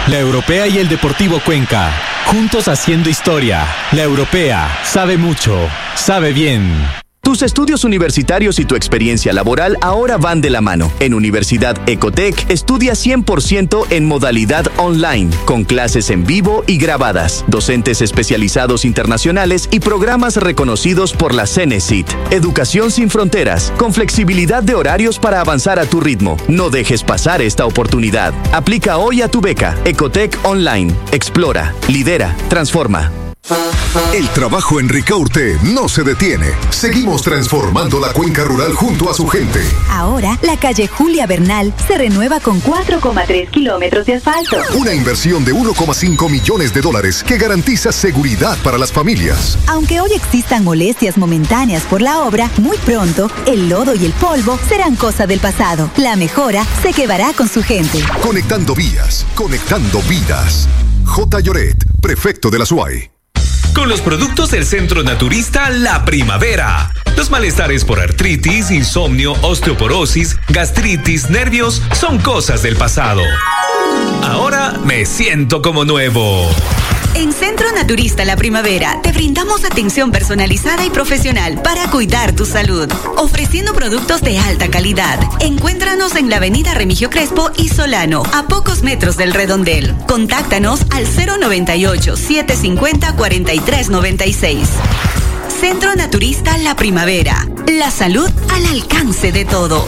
La Europea y el Deportivo Cuenca, juntos haciendo historia. La Europea sabe mucho, sabe bien. Tus estudios universitarios y tu experiencia laboral ahora van de la mano. En Universidad Ecotec, estudia 100% en modalidad online, con clases en vivo y grabadas, docentes especializados internacionales y programas reconocidos por la Cenecit. Educación sin fronteras, con flexibilidad de horarios para avanzar a tu ritmo. No dejes pasar esta oportunidad. Aplica hoy a tu beca. Ecotec Online. Explora, lidera, transforma. El trabajo en Ricaurte no se detiene. Seguimos transformando la cuenca rural junto a su gente. Ahora, la calle Julia Bernal se renueva con 4,3 kilómetros de asfalto. Una inversión de $1,5 millones que garantiza seguridad para las familias. Aunque hoy existan molestias momentáneas por la obra, muy pronto, el lodo y el polvo serán cosa del pasado. La mejora se quedará con su gente. Conectando vías, conectando vidas. J. Lloret, prefecto de la SUAY. Con los productos del Centro Naturista La Primavera. Los malestares por artritis, insomnio, osteoporosis, gastritis, nervios son cosas del pasado. Ahora me siento como nuevo. En Centro Naturista La Primavera te brindamos atención personalizada y profesional para cuidar tu salud, ofreciendo productos de alta calidad. Encuéntranos en la avenida Remigio Crespo y Solano, a pocos metros del Redondel. Contáctanos al 098-750-4396. Centro Naturista La Primavera. La salud al alcance de todos.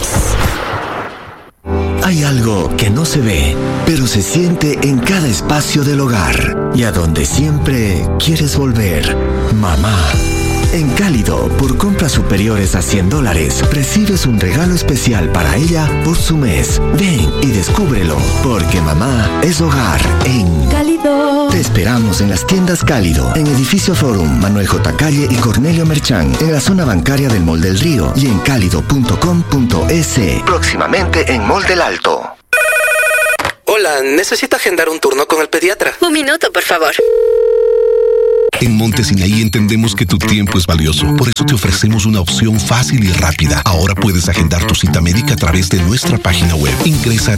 Hay algo que no se ve, pero se siente en cada espacio del hogar y a donde siempre quieres volver. Mamá. En Cálido, por compras superiores a $100, recibes un regalo especial para ella por su mes. Ven y descúbrelo, porque mamá es hogar en Cálido. Te esperamos en las tiendas Cálido, en Edificio Forum, Manuel J. Calle y Cornelio Merchán, en la zona bancaria del Mall del Río y en cálido.com.es. Próximamente en Mall del Alto. Hola, necesito agendar un turno con el pediatra. Un minuto, por favor. En Monte Sinaí entendemos que tu tiempo es valioso. Por eso te ofrecemos una opción fácil y rápida. Ahora puedes agendar tu cita médica a través de nuestra página web. Ingresa a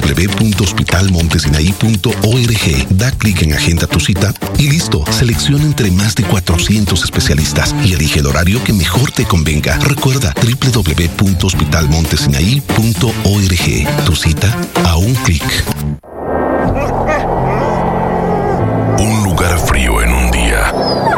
www.hospitalmontesinaí.org. Da clic en Agenda tu cita y listo. Selecciona entre más de 400 especialistas y elige el horario que mejor te convenga. Recuerda www.hospitalmontesinaí.org. Tu cita a un clic. Un lugar frío en un día.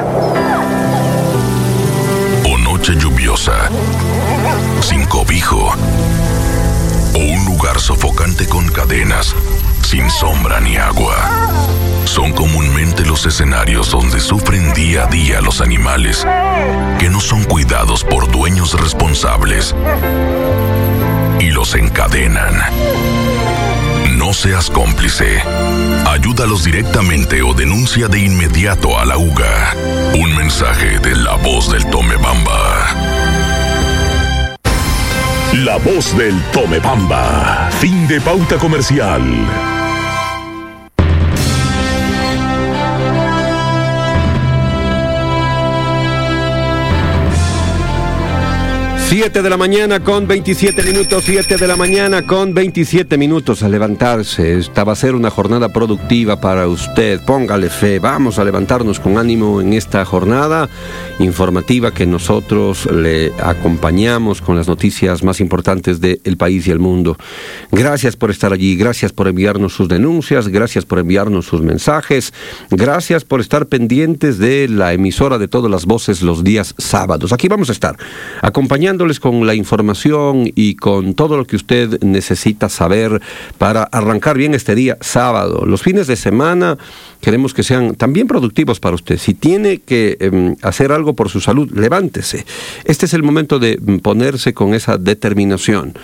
O noche lluviosa, sin cobijo. O un lugar sofocante con cadenas, sin sombra ni agua. Son comúnmente los escenarios donde sufren día a día los animales que no son cuidados por dueños responsables y los encadenan. No seas cómplice. Ayúdalos directamente o denuncia de inmediato a la UGA. Un mensaje de La Voz del Tomebamba. La Voz del Tomebamba. Fin de pauta comercial. 7 de la mañana con 27 minutos, 7 de la mañana con 27 minutos a levantarse. Esta va a ser una jornada productiva para usted. Póngale fe, vamos a levantarnos con ánimo en esta jornada informativa que nosotros le acompañamos con las noticias más importantes del país y el mundo. Gracias por estar allí, gracias por enviarnos sus denuncias, gracias por enviarnos sus mensajes, gracias por estar pendientes de la emisora de Todas las Voces los días sábados. Aquí vamos a estar acompañándoles con la información y con todo lo que usted necesita saber para arrancar bien este día sábado. Los fines de semana queremos que sean también productivos para usted. Si tiene que hacer algo por su salud, levántese. Este es el momento de ponerse con esa determinación.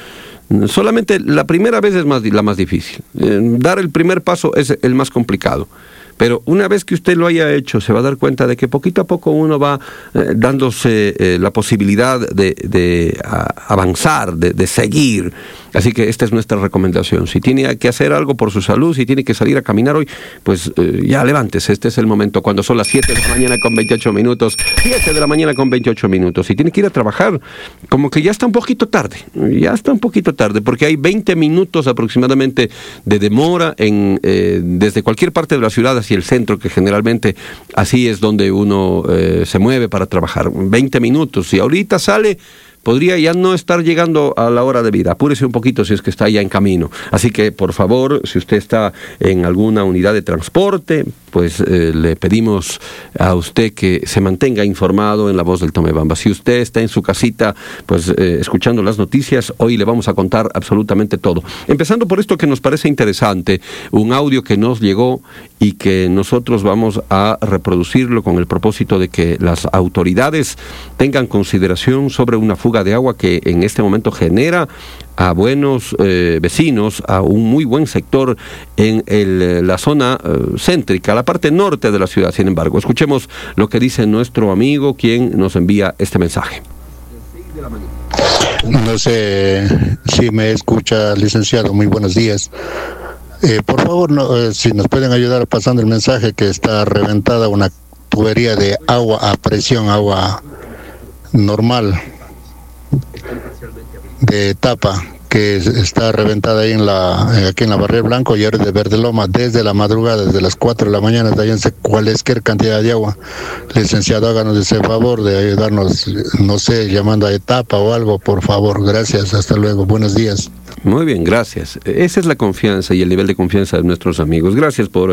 Solamente la primera vez es la más difícil. Dar el primer paso es el más complicado. pero una vez que usted lo haya hecho, se va a dar cuenta de que poquito a poco uno va dándose la posibilidad de avanzar, de seguir. Así que esta es nuestra recomendación. Si tiene que hacer algo por su salud, si tiene que salir a caminar hoy, pues ya levántese. Este es el momento, cuando son las 7 de la mañana con 28 minutos. 7 de la mañana con 28 minutos. Si tiene que ir a trabajar, como que ya está un poquito tarde. Ya está un poquito tarde, porque hay 20 minutos aproximadamente de demora desde cualquier parte de la ciudad hacia el centro, que generalmente así es donde uno se mueve para trabajar. 20 minutos. Si ahorita sale, podría ya no estar llegando a la hora de vida. Apúrese un poquito si es que está ya en camino. Así que, por favor, si usted está en alguna unidad de transporte, pues le pedimos a usted que se mantenga informado en La Voz del Tomebamba. Si usted está en su casita, pues escuchando las noticias, hoy le vamos a contar absolutamente todo. Empezando por esto que nos parece interesante, un audio que nos llegó y que nosotros vamos a reproducirlo con el propósito de que las autoridades tengan consideración sobre una fuga de agua que en este momento genera a buenos vecinos, a un muy buen sector en la zona céntrica, la parte norte de la ciudad. Sin embargo, escuchemos lo que dice nuestro amigo, quien nos envía este mensaje. No sé si me escucha, licenciado. Muy buenos días. Por favor, si nos pueden ayudar pasando el mensaje, que está reventada una tubería de agua a presión, agua normal, de tapa, que está reventada ahí aquí en la Barrio Blanco y ahora de Verde Loma, desde la madrugada, desde las 4 de la mañana, tallándose cualquier cantidad de agua. Licenciado, háganos ese favor de ayudarnos, no sé, llamando a Etapa o algo, por favor. Gracias, hasta luego, buenos días. Muy bien, gracias. Esa es la confianza y el nivel de confianza de nuestros amigos. Gracias por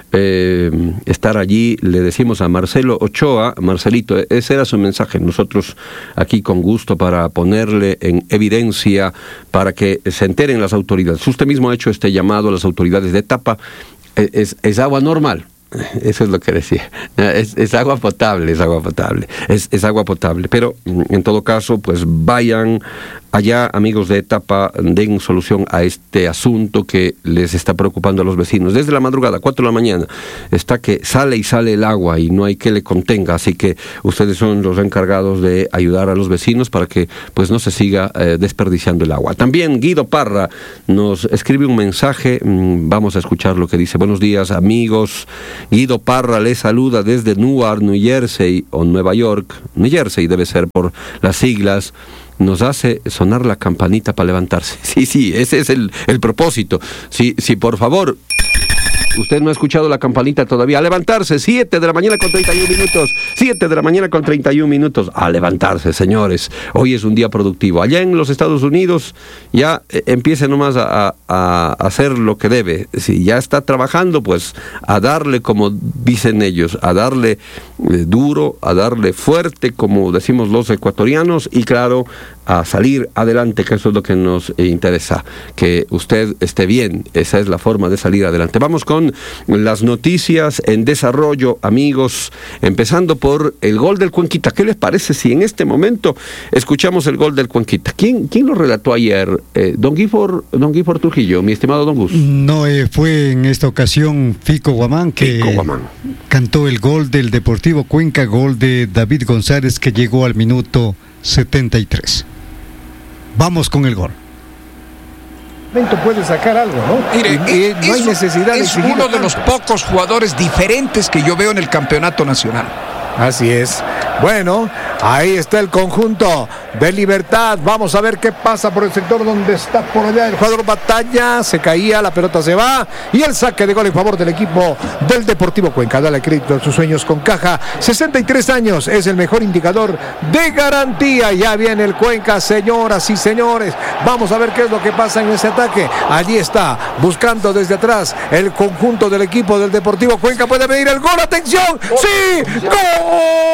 estar allí. Le decimos a Marcelo Ochoa, Marcelito, ese era su mensaje. Nosotros aquí con gusto para ponerle en evidencia, para que se enteren las autoridades. Usted mismo ha hecho este llamado a las autoridades de Etapa. Es agua normal. Eso es lo que decía. Es agua potable, es agua potable. Es agua potable. Pero en todo caso, pues vayan allá, amigos de Etapa, den solución a este asunto que les está preocupando a los vecinos. Desde la madrugada, 4 de la mañana, está que sale y sale el agua y no hay que le contenga. Así que ustedes son los encargados de ayudar a los vecinos para que pues no se siga desperdiciando el agua. También Guido Parra nos escribe un mensaje. Vamos a escuchar lo que dice. Buenos días, amigos. Guido Parra les saluda desde Newark, New Jersey, o Nueva York. New Jersey debe ser por las siglas. Nos hace sonar la campanita para levantarse. Sí, ese es el propósito. Sí, por favor, usted no ha escuchado la campanita todavía. A levantarse, 7 de la mañana con 31 minutos. 7 de la mañana con 31 minutos. A levantarse, señores. Hoy es un día productivo. Allá en los Estados Unidos ya empiece nomás a hacer lo que debe. Si ya está trabajando, pues a darle, como dicen ellos, a darle duro, a darle fuerte, como decimos los ecuatorianos, y claro, a salir adelante, que eso es lo que nos interesa, que usted esté bien. Esa es la forma de salir adelante. Vamos con las noticias en desarrollo, amigos, empezando por el gol del Cuenquita. ¿Qué les parece si en este momento escuchamos el gol del Cuenquita? ¿Quién lo relató ayer? Don Gifford Trujillo, mi estimado Don Gus. No, fue en esta ocasión Fico Guamán que cantó el gol del Deportivo Cuenca, gol de David González, que llegó al minuto 73. Vamos con el gol. Puede sacar algo, ¿no? Mire, no hay necesidad de es uno de los pocos jugadores diferentes que yo veo en el campeonato nacional. Así es. Bueno, ahí está el conjunto de Libertad. Vamos a ver qué pasa por el sector donde está por allá el jugador Batalla. Se caía, la pelota se va. Y el saque de gol en favor del equipo del Deportivo Cuenca. Dale crédito a sus sueños con Caja. 63 años es el mejor indicador de garantía. Ya viene el Cuenca, señoras y señores. Vamos a ver qué es lo que pasa en ese ataque. Allí está, buscando desde atrás el conjunto del equipo del Deportivo Cuenca. Puede venir el gol. ¡Atención! ¡Sí! ¡Gol!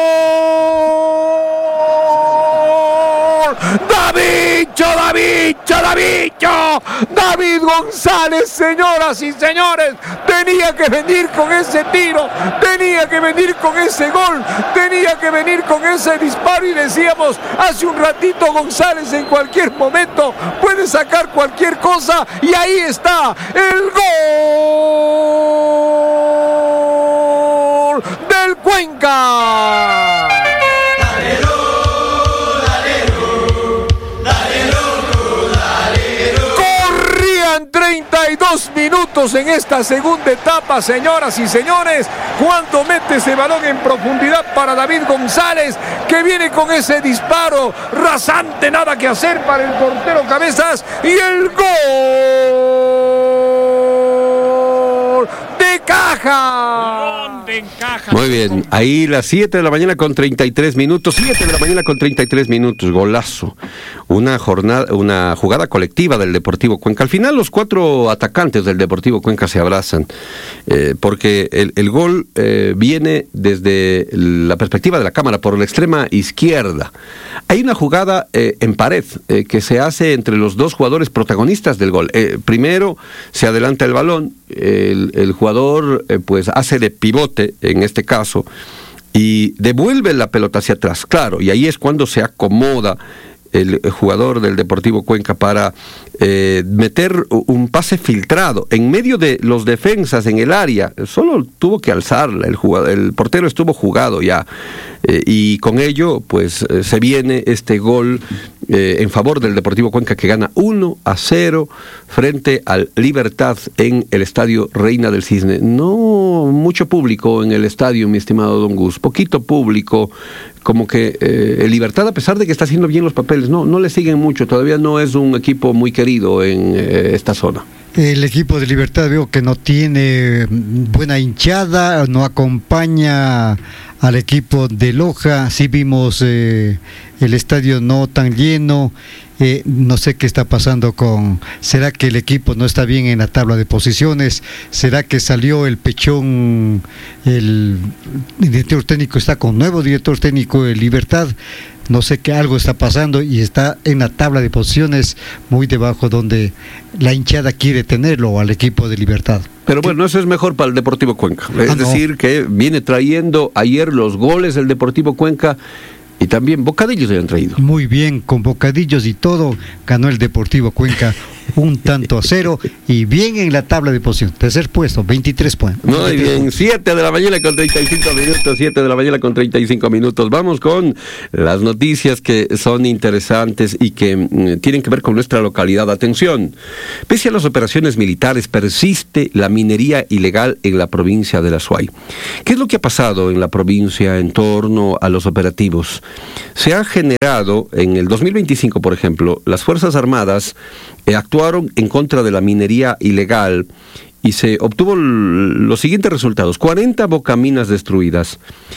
David González, señoras y señores, tenía que venir con ese tiro, tenía que venir con ese gol, tenía que venir con ese disparo. Y decíamos hace un ratito, González en cualquier momento puede sacar cualquier cosa, y ahí está el gol Cuenca. Corrían 32 minutos en esta segunda etapa, señoras y señores, cuando mete ese balón en profundidad para David González, que viene con ese disparo rasante, nada que hacer para el portero Cabezas, y el gol de Caja. Muy bien, ahí las 7 de la mañana con 33 minutos, 7 de la mañana con 33 minutos, golazo. Una jugada colectiva del Deportivo Cuenca. Al final los 4 atacantes del Deportivo Cuenca se abrazan, porque el gol viene desde la perspectiva de la cámara, por la extrema izquierda. Hay una jugada en pared que se hace entre los dos jugadores protagonistas del gol. Primero se adelanta el balón, el jugador pues hace de pivote en este caso y devuelve la pelota hacia atrás, claro, y ahí es cuando se acomoda el jugador del Deportivo Cuenca para meter un pase filtrado en medio de los defensas en el área. Solo tuvo que alzarla, el portero estuvo jugado ya, y con ello pues se viene este gol en favor del Deportivo Cuenca, que gana 1-0 frente al Libertad en el estadio Reina del Cisne. No mucho público en el estadio, mi estimado Don Gus, poquito público, como que el Libertad, a pesar de que está haciendo bien los papeles, no le siguen mucho, todavía no es un equipo muy querido en esta zona. El equipo de Libertad veo que no tiene buena hinchada, no acompaña al equipo de Loja. Sí vimos el estadio no tan lleno. No sé qué está pasando ¿será que el equipo no está bien en la tabla de posiciones? ¿Será que salió el Pechón, el director técnico está con nuevo director técnico de Libertad? No sé, que algo está pasando y está en la tabla de posiciones muy debajo, donde la hinchada quiere tenerlo al equipo de Libertad. Pero bueno, eso es mejor para el Deportivo Cuenca. Es decir, que viene trayendo ayer los goles del Deportivo Cuenca, y también bocadillos habían traído. Muy bien, con bocadillos y todo, ganó el Deportivo Cuenca 1-0, y bien en la tabla de posición. Tercer puesto, 23 puntos. Muy bien, 7 de la mañana con 35 minutos, 7 de la mañana con 35 minutos. Vamos con las noticias que son interesantes y que tienen que ver con nuestra localidad. Atención, pese a las operaciones militares, persiste la minería ilegal en la provincia de La Suay. ¿Qué es lo que ha pasado en la provincia en torno a los operativos? Se ha generado, en el 2025, por ejemplo, las Fuerzas Armadas actuaron en contra de la minería ilegal y se obtuvo los siguientes resultados: 40 bocaminas destruidas,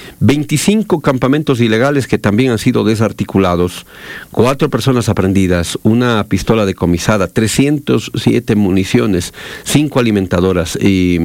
25 campamentos ilegales que también han sido desarticulados, 4 personas aprehendidas, una pistola decomisada, 307 municiones, 5 alimentadoras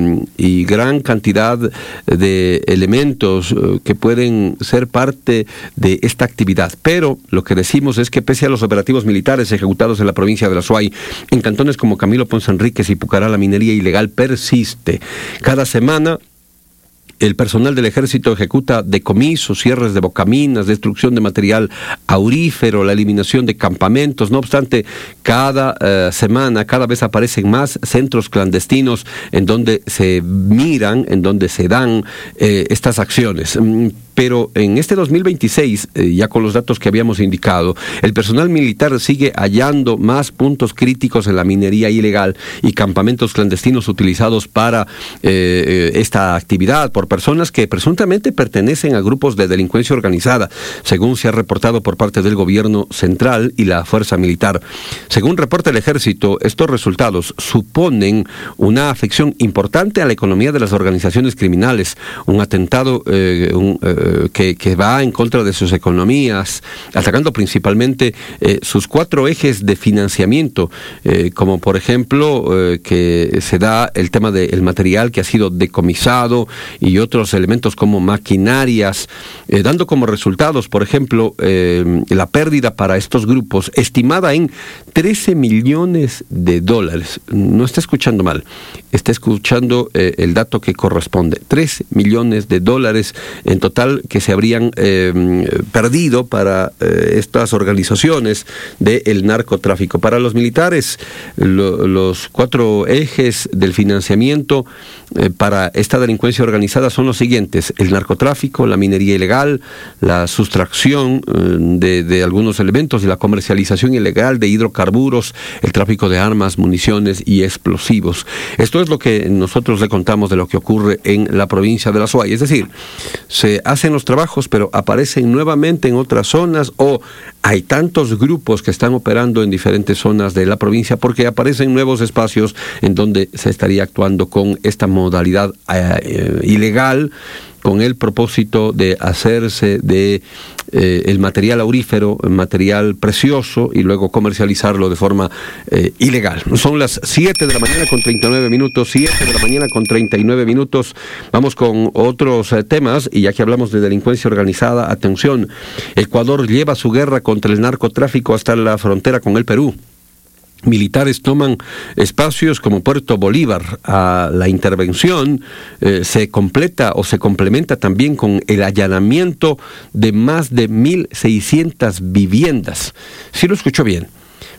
y gran cantidad de elementos que pueden ser parte de esta actividad. Pero lo que decimos es que pese a los operativos militares ejecutados en la provincia de La Suay, en cantones como Camilo Ponce Enríquez y Pucará, la minería ilegal persiste. Cada semana el personal del ejército ejecuta decomisos, cierres de bocaminas, destrucción de material aurífero, la eliminación de campamentos. No obstante, cada semana, cada vez aparecen más centros clandestinos en donde se miran, en donde se dan estas acciones. Pero en este 2026, ya con los datos que habíamos indicado, el personal militar sigue hallando más puntos críticos en la minería ilegal y campamentos clandestinos utilizados para esta actividad por personas que presuntamente pertenecen a grupos de delincuencia organizada, según se ha reportado por parte del gobierno central y la fuerza militar. Según reporta el ejército, estos resultados suponen una afección importante a la economía de las organizaciones criminales, un atentado que va en contra de sus economías, atacando principalmente sus 4 ejes de financiamiento, como por ejemplo que se da el tema del material que ha sido decomisado y otros elementos como maquinarias, dando como resultados, por ejemplo, la pérdida para estos grupos estimada en $13 millones. No está escuchando mal, está escuchando el dato que corresponde. $13 millones en total capital que se habrían perdido para estas organizaciones del narcotráfico. Para los militares, los 4 ejes del financiamiento para esta delincuencia organizada son los siguientes: el narcotráfico, la minería ilegal, la sustracción de algunos elementos y la comercialización ilegal de hidrocarburos, el tráfico de armas, municiones y explosivos. Esto es lo que nosotros le contamos de lo que ocurre en la provincia de La Suay. Es decir, se hacen los trabajos, pero aparecen nuevamente en otras zonas, o hay tantos grupos que están operando en diferentes zonas de la provincia porque aparecen nuevos espacios en donde se estaría actuando con esta modalidad ilegal, con el propósito de hacerse de el material aurífero, material precioso, y luego comercializarlo de forma ilegal. Son las 7 de la mañana con 39 minutos, 7 de la mañana con 39 minutos. Vamos con otros temas, y ya que hablamos de delincuencia organizada, atención, Ecuador lleva su guerra contra el narcotráfico hasta la frontera con el Perú. Militares toman espacios como Puerto Bolívar. La intervención se completa o se complementa también con el allanamiento de más de 1.600 viviendas. ¿Sí lo escuchó bien?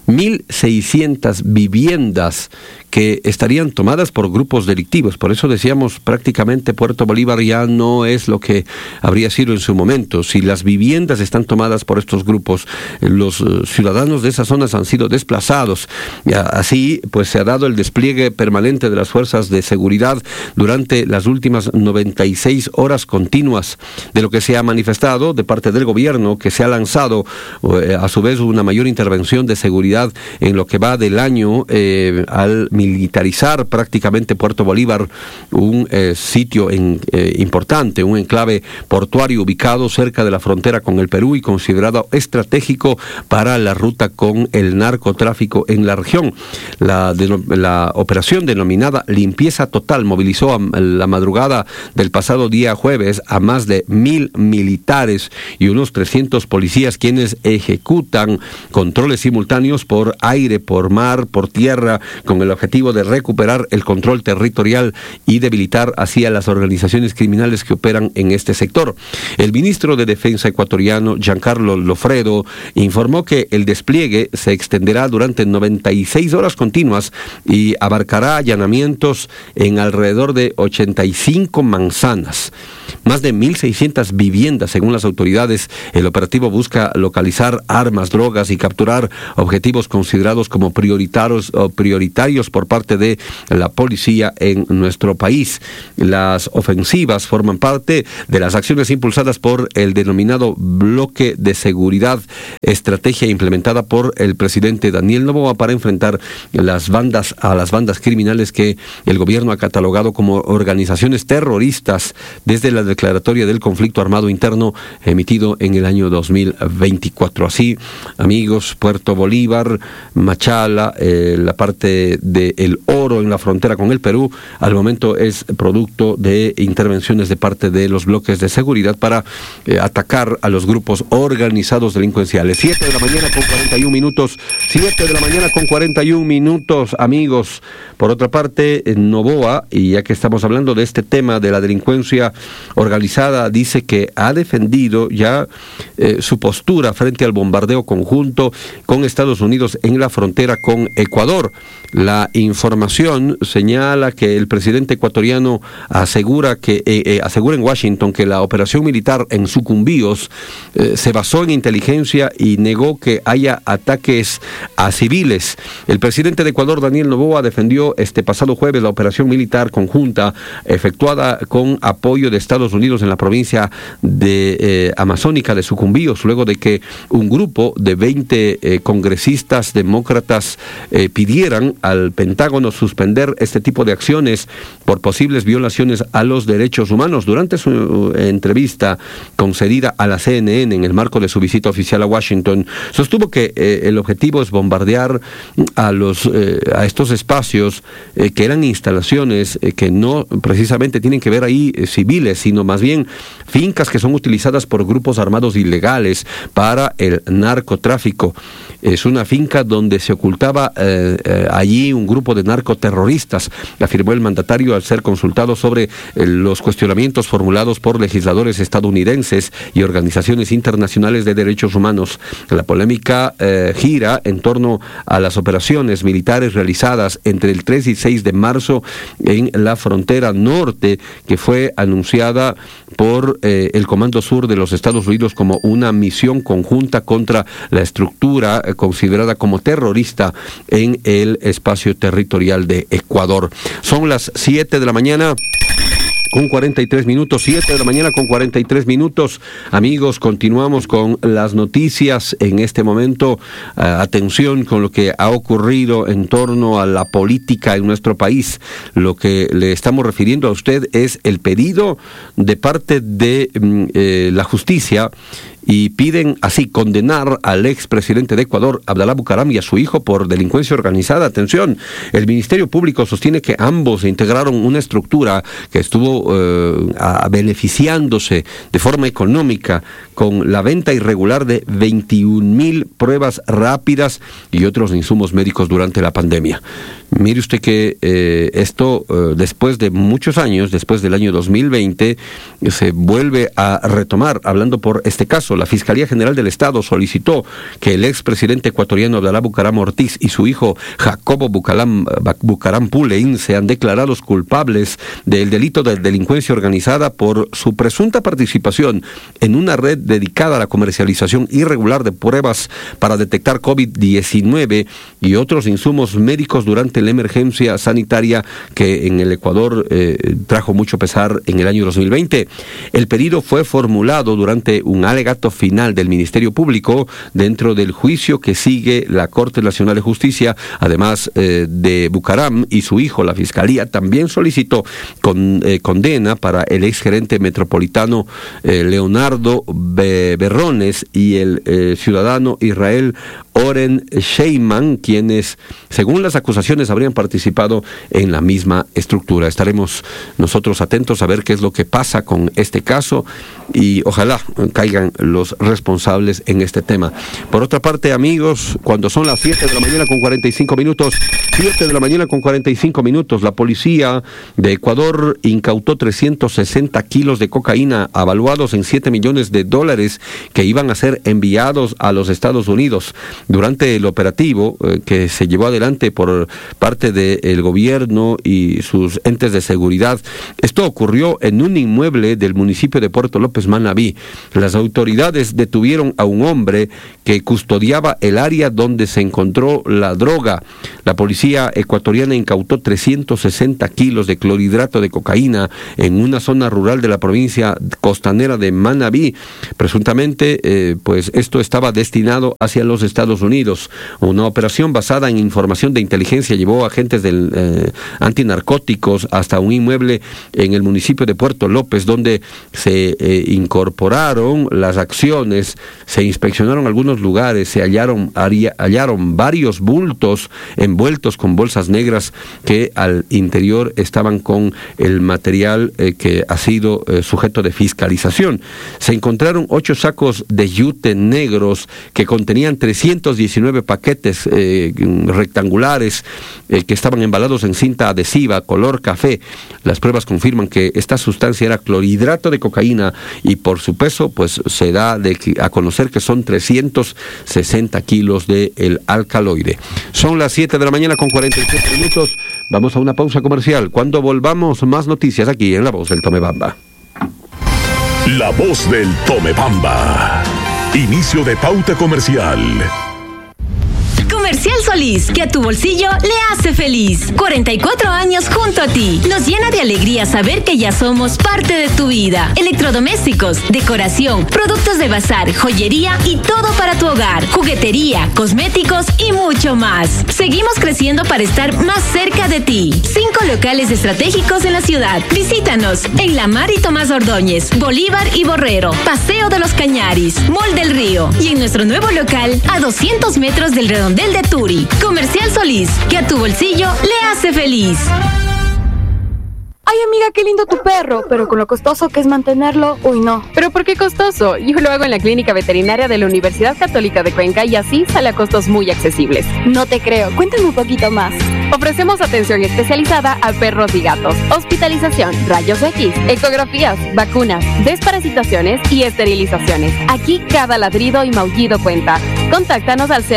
1.600 viviendas que estarían tomadas por grupos delictivos. Por eso decíamos, prácticamente Puerto Bolívar ya no es lo que habría sido en su momento. Si las viviendas están tomadas por estos grupos, los ciudadanos de esas zonas han sido desplazados. Y así, pues se ha dado el despliegue permanente de las fuerzas de seguridad durante las últimas 96 horas continuas. De lo que se ha manifestado de parte del gobierno, que se ha lanzado a su vez una mayor intervención de seguridad en lo que va del año, al militarizar prácticamente Puerto Bolívar, un sitio importante, un enclave portuario ubicado cerca de la frontera con el Perú y considerado estratégico para la ruta con el narcotráfico en la región. La operación denominada Limpieza Total movilizó a la madrugada del pasado día jueves a más de 1.000 militares y unos 300 policías, quienes ejecutan controles simultáneos por aire, por mar, por tierra, con el objetivo de recuperar el control territorial y debilitar así a las organizaciones criminales que operan en este sector. El ministro de Defensa ecuatoriano, Giancarlo Lofredo, informó que el despliegue se extenderá durante 96 horas continuas y abarcará allanamientos en alrededor de 85 manzanas. Más de 1.600 viviendas, según las autoridades. El operativo busca localizar armas, drogas y capturar objetivos considerados como prioritarios por parte de la policía en nuestro país. Las ofensivas forman parte de las acciones impulsadas por el denominado Bloque de Seguridad, estrategia implementada por el presidente Daniel Noboa para enfrentar a las bandas criminales que el gobierno ha catalogado como organizaciones terroristas desde la declaratoria del conflicto armado interno emitido en el año 2024. Así, amigos, Puerto Bolívar, Machala, la parte del oro en la frontera con el Perú, al momento es producto de intervenciones de parte de los bloques de seguridad para atacar a los grupos organizados delincuenciales. 7 de la mañana con 41 minutos, 7 de la mañana con 41 minutos, amigos. Por otra parte, Noboa, y ya que estamos hablando de este tema de la delincuencia organizada, dice que ha defendido ya su postura frente al bombardeo conjunto con Estados Unidos en la frontera con Ecuador. La información señala que el presidente ecuatoriano asegura en Washington que la operación militar en Sucumbíos se basó en inteligencia y negó que haya ataques a civiles. El presidente de Ecuador, Daniel Noboa, defendió este pasado jueves la operación militar conjunta efectuada con apoyo de Estados Unidos en la provincia de amazónica de Sucumbíos, luego de que un grupo de 20 congresistas demócratas pidieran al Pentágono suspender este tipo de acciones por posibles violaciones a los derechos humanos. Durante su entrevista concedida a la CNN en el marco de su visita oficial a Washington, sostuvo que el objetivo es bombardear a estos espacios que eran instalaciones que no precisamente tienen que ver ahí civiles, sino más bien fincas que son utilizadas por grupos armados ilegales para el narcotráfico. es una finca donde se ocultaba allí un grupo de narcoterroristas, afirmó el mandatario al ser consultado sobre los cuestionamientos formulados por legisladores estadounidenses y organizaciones internacionales de derechos humanos. La polémica gira en torno a las operaciones militares realizadas entre el 3 y 6 de marzo en la frontera norte, que fue anunciada por el Comando Sur de los Estados Unidos como una misión conjunta contra la estructura considerada como terrorista en el espacio territorial de Ecuador. Son las 7 de la mañana. Con 43 minutos, 7 de la mañana con 43 minutos. Amigos, continuamos con las noticias en este momento. Atención con lo que ha ocurrido en torno a la política en nuestro país. Lo que le estamos refiriendo a usted es el pedido de parte de la justicia, y piden así condenar al expresidente de Ecuador, Abdalá Bucaram, y a su hijo por delincuencia organizada. Atención, el Ministerio Público sostiene que ambos integraron una estructura que estuvo beneficiándose de forma económica con la venta irregular de 21,000 pruebas rápidas y otros insumos médicos durante la pandemia. Mire usted que esto, después de muchos años, después del año 2020, se vuelve a retomar. Hablando por este caso, la Fiscalía General del Estado solicitó que el expresidente ecuatoriano Abdalá Bucaram Ortiz y su hijo Jacobo Bucaram Pulein sean declarados culpables del delito de delincuencia organizada por su presunta participación en una red dedicada a la comercialización irregular de pruebas para detectar COVID-19 y otros insumos médicos durante la emergencia sanitaria que en el Ecuador trajo mucho pesar en el año 2020. El pedido fue formulado durante un alegato final del Ministerio Público dentro del juicio que sigue la Corte Nacional de Justicia. Además de Bucaram y su hijo, la Fiscalía también solicitó condena para el exgerente metropolitano Leonardo Berrones y el ciudadano Israel Oren Sheyman, quienes, según las acusaciones, habrían participado en la misma estructura. Estaremos nosotros atentos a ver qué es lo que pasa con este caso y ojalá caigan los responsables en este tema. Por otra parte, amigos, cuando son las 7 de la mañana con 45 minutos, 7 de la mañana con 45 minutos, la policía de Ecuador incautó 360 kilos de cocaína avaluados en $7 millones que iban a ser enviados a los Estados Unidos. Durante el operativo que se llevó adelante por parte del gobierno y sus entes de seguridad, esto ocurrió en un inmueble del municipio de Puerto López, Manabí. Las autoridades detuvieron a un hombre que custodiaba el área donde se encontró la droga. La policía ecuatoriana incautó 360 kilos de clorhidrato de cocaína en una zona rural de la provincia costanera de Manabí. Presuntamente, pues esto estaba destinado hacia los Estados Unidos. Una operación basada en información de inteligencia llevó a agentes del antinarcóticos hasta un inmueble en el municipio de Puerto López, donde se incorporaron las acciones, se inspeccionaron algunos lugares, se hallaron varios bultos envueltos con bolsas negras que al interior estaban con el material que ha sido sujeto de fiscalización. Se encontraron 8 sacos de yute negros que contenían 319 paquetes rectangulares que estaban embalados en cinta adhesiva color café. Las pruebas confirman que esta sustancia era clorhidrato de cocaína y por su peso pues se da a conocer que son 360 kilos de el alcaloide. Son las 7 de la mañana con 47 minutos. Vamos a una pausa comercial. Cuando volvamos, más noticias aquí en La Voz del Tomebamba. La Voz del Tomebamba. Inicio de pauta comercial. Comercial Solís, que a tu bolsillo le hace feliz. 44 años junto a ti. Nos llena de alegría saber que ya somos parte de tu vida. Electrodomésticos, decoración, productos de bazar, joyería y todo para tu hogar. Juguetería, cosméticos y mucho más. Seguimos creciendo para estar más cerca de ti. 5 locales estratégicos en la ciudad. Visítanos en La Mar y Tomás Ordóñez, Bolívar y Borrero, Paseo de los Cañaris, Mall del Río y en nuestro nuevo local a 200 metros del Redondel de Turi. Comercial Solís, que a tu bolsillo le hace feliz. Ay, amiga, qué lindo tu perro, pero con lo costoso que es mantenerlo, uy, no. ¿Pero por qué costoso? Yo lo hago en la clínica veterinaria de la Universidad Católica de Cuenca y así sale a costos muy accesibles. No te creo, cuéntame un poquito más. Ofrecemos atención especializada a perros y gatos, hospitalización, rayos X, ecografías, vacunas, desparasitaciones y esterilizaciones. Aquí cada ladrido y maullido cuenta. Contáctanos al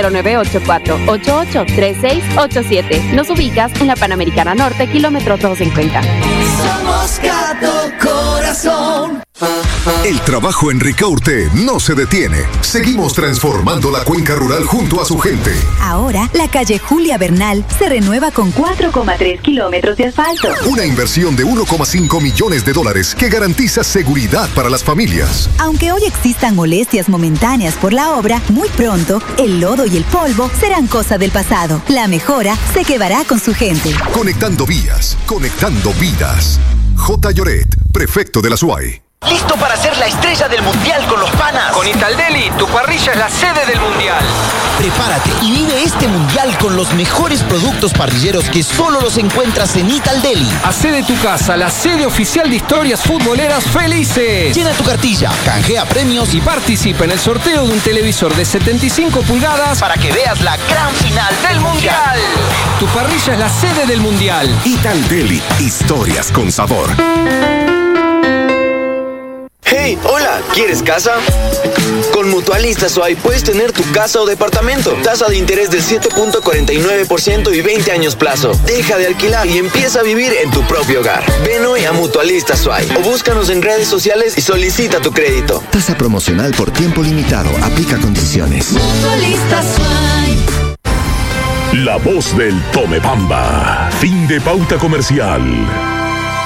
0984-883687. Nos ubicas en la Panamericana Norte, kilómetro 2 en Cuenca. Somos Gato Corazón. El trabajo en Ricaurte no se detiene. Seguimos transformando la cuenca rural junto a su gente. Ahora, la calle Julia Bernal se renueva con 4,3 kilómetros de asfalto. Una inversión de $1,5 millones que garantiza seguridad para las familias. Aunque hoy existan molestias momentáneas por la obra, muy pronto el lodo y el polvo serán cosa del pasado. La mejora se quedará con su gente. Conectando vías, conectando vidas. J. Lloret, prefecto de la SUAY. ¿Listo para ser la estrella del mundial con los panas? Con Italdeli, tu parrilla es la sede del mundial. Prepárate y vive este mundial con los mejores productos parrilleros que solo los encuentras en Italdeli. Hacé de tu casa la sede oficial de historias futboleras felices. Llena tu cartilla, canjea premios y participa en el sorteo de un televisor de 75 pulgadas para que veas la gran final del mundial. Tu parrilla es la sede del mundial. Italdeli, historias con sabor. Hey, hola, ¿quieres casa? Con Mutualista SUAY puedes tener tu casa o departamento. Tasa de interés del 7.49% y 20 años plazo. Deja de alquilar y empieza a vivir en tu propio hogar. Ven hoy a Mutualista SUAY o búscanos en redes sociales y solicita tu crédito. Tasa promocional por tiempo limitado. Aplica condiciones. Mutualista SUAY. La voz del Tomebamba. Fin de pauta comercial.